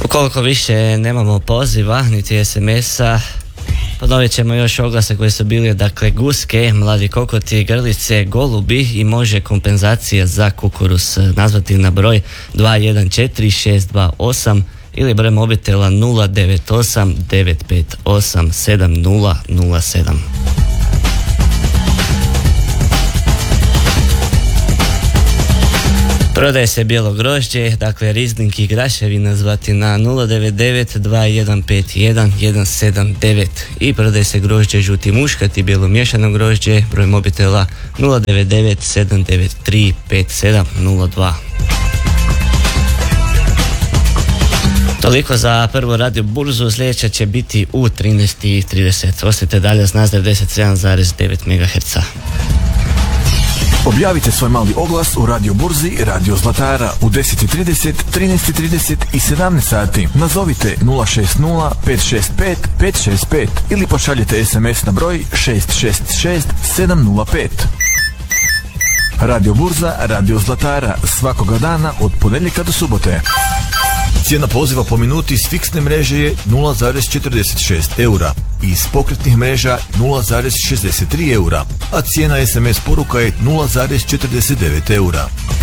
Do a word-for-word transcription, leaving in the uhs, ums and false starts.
Ukoliko više nemamo poziva niti es em esa, ponovit ćemo još oglase koji su bili, dakle guske, mladi kokoti, grlice, golubi i može kompenzacija za kukuruz nazvati na broj dva jedan četiri šest dva osam ili broj mobitela nula devet osam devet pet osam sedam nula nula sedam. Prodaje se bijelo grožđe, dakle rizling i graševi nazvati na nula devet devet dva jedan pet jedan jedan sedam devet i prodaje se grožđe žuti muškat i bijelo miješano grožđe, broj mobitela nula devet devet sedam devet tri pet sedam nula dva. Toliko za prvu radio burzu, sljedeća će biti u trinaest i trideset. Ostajte dalje s nas devedeset sedam zarez devet megaherca. Objavite svoj mali oglas u Radio Burzi Radio Zlatara u deset i trideset, trinaest i trideset i sedamnaest sati. Nazovite nula šest nula pet šest pet pet šest pet ili pošaljite es em es na broj šest šest šest sedam nula pet. Radio Burza Radio Zlatara svakoga dana od ponedjeljka do subote. Cijena poziva po minuti s fiksne mreže je nula zarez četrdeset šest eura i iz pokretnih mreža nula zarez šezdeset tri eura, a cijena es em es poruka je nula zarez četrdeset devet eura.